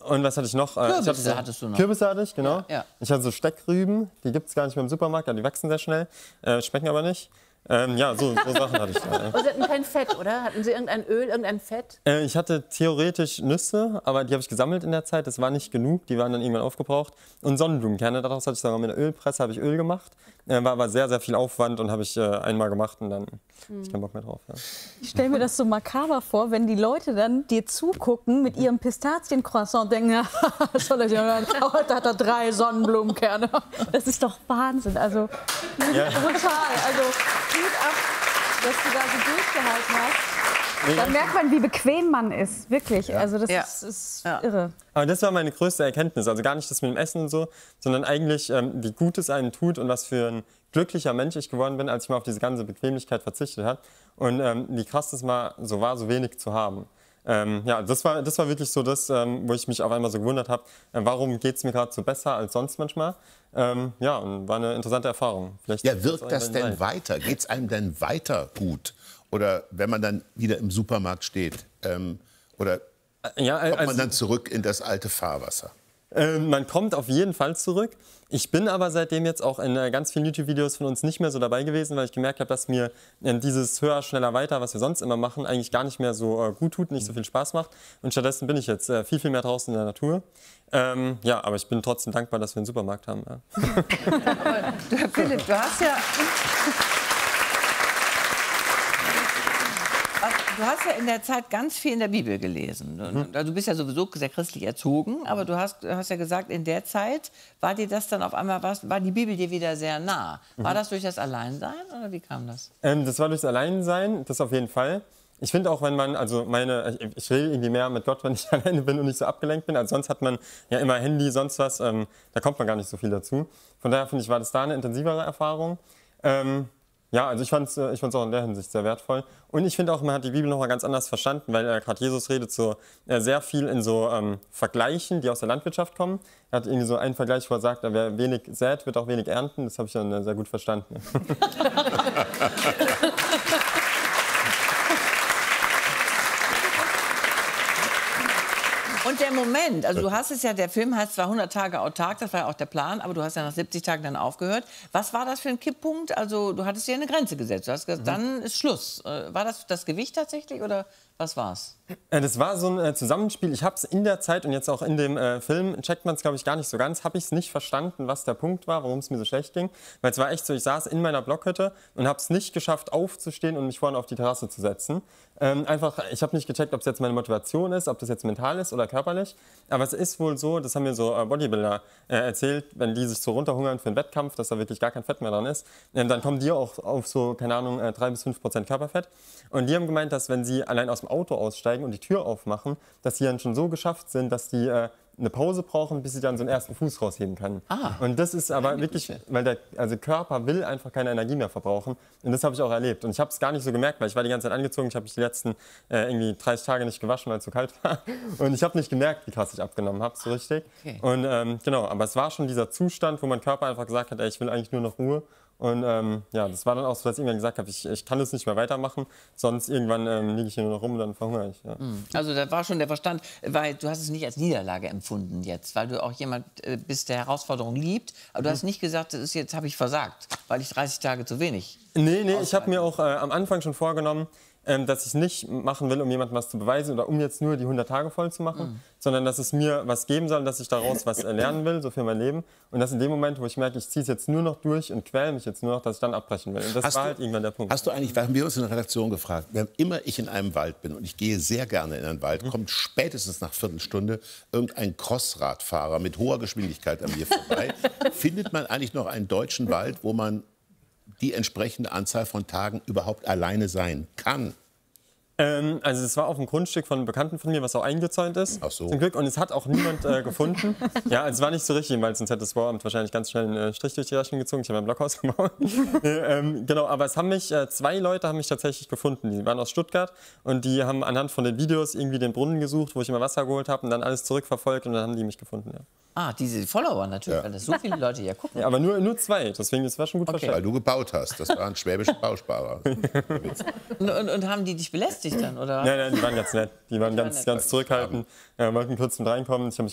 Und was hatte ich noch? Kürbisse hattest du noch. Kürbisse hatte ich, genau. Ja. Ich hatte so Steckrüben, die gibt es gar nicht mehr im Supermarkt, die wachsen sehr schnell, schmecken aber nicht. Ja, so Sachen hatte ich da. Und Sie hatten kein Fett, oder? Hatten Sie irgendein Öl, irgendein Fett? Ich hatte theoretisch Nüsse, aber die habe ich gesammelt in der Zeit. Das war nicht genug, die waren dann irgendwann aufgebraucht. Und Sonnenblumenkerne, daraus hatte ich sogar mit einer Ölpresse habe ich Öl gemacht. War aber sehr, sehr viel Aufwand und habe ich einmal gemacht und dann habe ich keinen Bock mehr drauf. Ja. Ich stelle mir das so makaber vor, wenn die Leute dann dir zugucken mit ihrem Pistaziencroissant und denken, ja, heute hat er 3 Sonnenblumenkerne. Das ist doch Wahnsinn. Also Ja. brutal. Also Hut ab, dass du da so durchgehalten hast. Da merkt man, wie bequem man ist, wirklich. Also das ist irre. Aber das war meine größte Erkenntnis. Also gar nicht das mit dem Essen und so, sondern eigentlich, wie gut es einem tut und was für ein glücklicher Mensch ich geworden bin, als ich mal auf diese ganze Bequemlichkeit verzichtet habe. Und wie krass das mal so war, so wenig zu haben. Ja, das war wirklich so das, wo ich mich auf einmal so gewundert habe, warum geht es mir gerade so besser als sonst manchmal. Ja, und war eine interessante Erfahrung. Vielleicht Ja, wirkt das denn weiter? Geht es einem denn weiter gut? Oder wenn man dann wieder im Supermarkt steht? Oder kommt man dann zurück in das alte Fahrwasser? Man kommt auf jeden Fall zurück. Ich bin aber seitdem jetzt auch in ganz vielen YouTube-Videos von uns nicht mehr so dabei gewesen, weil ich gemerkt habe, dass mir dieses höher, schneller, weiter, was wir sonst immer machen, eigentlich gar nicht mehr so gut tut, nicht so viel Spaß macht. Und stattdessen bin ich jetzt viel, viel mehr draußen in der Natur. Ja, aber ich bin trotzdem dankbar, dass wir einen Supermarkt haben. Ja. Aber Philipp, du hast ja in der Zeit ganz viel in der Bibel gelesen. Du bist ja sowieso sehr christlich erzogen, aber du hast ja gesagt, in der Zeit war dir das dann auf einmal, war die Bibel dir wieder sehr nah. War das durch das Alleinsein oder wie kam das? Das war durch das Alleinsein, das auf jeden Fall. Ich finde auch, wenn man, ich rede irgendwie mehr mit Gott, wenn ich alleine bin und nicht so abgelenkt bin. Also sonst hat man ja immer Handy, sonst was, da kommt man gar nicht so viel dazu. Von daher finde ich, war das da eine intensivere Erfahrung. Ja, also ich fand's auch in der Hinsicht sehr wertvoll. Und ich finde auch, man hat die Bibel noch mal ganz anders verstanden, weil gerade Jesus redet so sehr viel in so Vergleichen, die aus der Landwirtschaft kommen. Er hat irgendwie so einen Vergleich, wo er sagt, wer wenig sät, wird auch wenig ernten. Das habe ich dann sehr gut verstanden. Und der Moment, also du hast es ja, der Film heißt zwar 100 Tage autark, das war ja auch der Plan, aber du hast ja nach 70 Tagen dann aufgehört. Was war das für ein Kipppunkt? Also du hattest dir eine Grenze gesetzt, du hast gesagt, dann ist Schluss. War das Gewicht tatsächlich oder was war's? Das war so ein Zusammenspiel. Ich habe es in der Zeit und jetzt auch in dem Film, checkt man es glaube ich gar nicht so ganz, habe ich es nicht verstanden, was der Punkt war, warum es mir so schlecht ging. Weil es war echt so, ich saß in meiner Blockhütte und habe es nicht geschafft aufzustehen und mich vorne auf die Terrasse zu setzen. Ich habe nicht gecheckt, ob es jetzt meine Motivation ist, ob das jetzt mental ist oder körperlich. Aber es ist wohl so, das haben mir so Bodybuilder erzählt, wenn die sich so runterhungern für einen Wettkampf, dass da wirklich gar kein Fett mehr dran ist, dann kommen die auch auf so, keine Ahnung, 3–5% Körperfett. Und die haben gemeint, dass wenn sie allein aus dem Auto aussteigen und die Tür aufmachen, dass sie dann schon so geschafft sind, dass die eine Pause brauchen, bis sie dann so einen ersten Fuß rausheben können. Und das ist aber wirklich, weil der Körper will einfach keine Energie mehr verbrauchen. Und das habe ich auch erlebt. Und ich habe es gar nicht so gemerkt, weil ich war die ganze Zeit angezogen. Ich habe mich die letzten irgendwie 30 Tage nicht gewaschen, weil es so kalt war. Und ich habe nicht gemerkt, wie krass ich abgenommen habe, so richtig. Okay. Und genau, aber es war schon dieser Zustand, wo mein Körper einfach gesagt hat, ey, ich will eigentlich nur noch Ruhe. Und ja, das war dann auch so, dass ich irgendwann gesagt habe, ich kann das nicht mehr weitermachen, sonst irgendwann liege ich hier nur noch rum und dann verhungere ich. Ja. Also da war schon der Verstand, weil du hast es nicht als Niederlage empfunden jetzt, weil du auch jemand bist, der Herausforderungen liebt, aber du hast nicht gesagt, jetzt habe ich versagt, weil ich 30 Tage zu wenig. Nee, ich habe mir auch am Anfang schon vorgenommen, dass ich es nicht machen will, um jemandem was zu beweisen oder um jetzt nur die 100 Tage voll zu machen, sondern dass es mir was geben soll, dass ich daraus was lernen will, so für mein Leben. Und dass in dem Moment, wo ich merke, ich ziehe es jetzt nur noch durch und quäle mich jetzt nur noch, dass ich dann abbrechen will. Und das war halt irgendwann der Punkt. Hast du eigentlich, haben wir uns in der Redaktion gefragt, wenn immer ich in einem Wald bin, und ich gehe sehr gerne in einen Wald, kommt spätestens nach Viertelstunde irgendein Crossradfahrer mit hoher Geschwindigkeit an mir vorbei. Findet man eigentlich noch einen deutschen Wald, wo man die entsprechende Anzahl von Tagen überhaupt alleine sein kann? Also es war auf dem Grundstück von einem Bekannten von mir, was auch eingezäunt ist, Ach so. zum Glück. Und es hat auch niemand gefunden. Ja, also es war nicht so richtig, weil sonst hätte das Bauamt wahrscheinlich ganz schnell einen Strich durch die Rechnung gezogen. Ich habe ein Blockhaus gebaut. Genau, aber es haben mich, 2 Leute haben mich tatsächlich gefunden. Die waren aus Stuttgart und die haben anhand von den Videos irgendwie den Brunnen gesucht, wo ich immer Wasser geholt habe und dann alles zurückverfolgt und dann haben die mich gefunden. Ja. Diese Follower natürlich, weil das so viele Leute ja gucken. Ja, aber nur 2, deswegen das war schon gut verstanden. Weil du gebaut hast. Das war ein schwäbischer Bausparer. Und haben die dich belästigt dann, oder? Nein, die waren ganz nett. Die waren ganz zurückhaltend, wollten kurz mit reinkommen. Ich habe mich